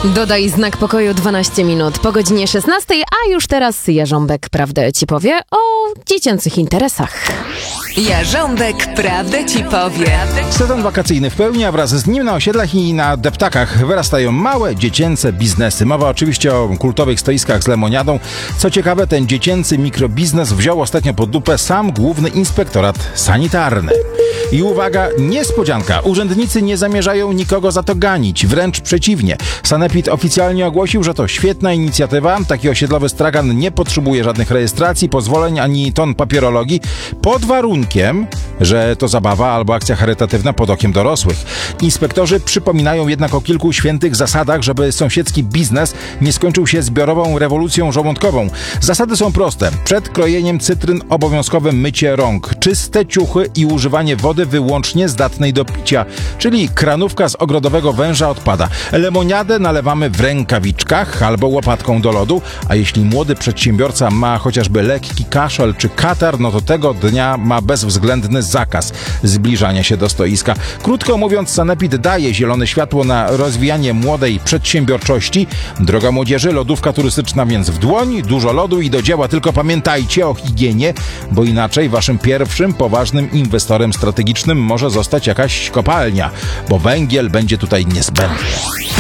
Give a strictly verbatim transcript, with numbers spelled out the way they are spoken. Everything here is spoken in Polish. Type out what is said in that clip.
Dodaj znak pokoju dwanaście minut po godzinie szesnastej, a już teraz Jarząbek prawdę ci powie o dziecięcych interesach. Jarząbek prawdę ci powie. Sezon wakacyjny w pełni, a wraz z nim na osiedlach i na deptakach wyrastają małe, dziecięce biznesy. Mowa oczywiście o kultowych stoiskach z lemoniadą. Co ciekawe, ten dziecięcy mikrobiznes wziął ostatnio pod lupę sam Główny Inspektorat Sanitarny. I uwaga, niespodzianka. Urzędnicy nie zamierzają nikogo za to ganić. Wręcz przeciwnie. Sanepid oficjalnie ogłosił, że to świetna inicjatywa. Taki osiedlowy stragan nie potrzebuje żadnych rejestracji, pozwoleń ani ton papierologii, pod warunkiem, że to zabawa albo akcja charytatywna pod okiem dorosłych. Inspektorzy przypominają jednak o kilku świętych zasadach, żeby sąsiedzki biznes nie skończył się zbiorową rewolucją żołądkową. Zasady są proste. Przed krojeniem cytryn obowiązkowe mycie rąk, czyste ciuchy i używanie wody wyłącznie zdatnej do picia, czyli kranówka z ogrodowego węża odpada. Lemoniadę nalewamy w rękawiczkach albo łopatką do lodu, a jeśli młody przedsiębiorca ma chociażby lekki kaszel czy katar, no to tego dnia ma bezwzględny zakaz zbliżania się do stoiska. Krótko mówiąc, Sanepid daje zielone światło na rozwijanie młodej przedsiębiorczości. Droga młodzieży, lodówka turystyczna więc w dłoń, dużo lodu i do dzieła, tylko pamiętajcie o higienie, bo inaczej waszym pierwszym poważnym inwestorem strategicznym może zostać jakaś kopalnia, bo węgiel będzie tutaj niezbędny.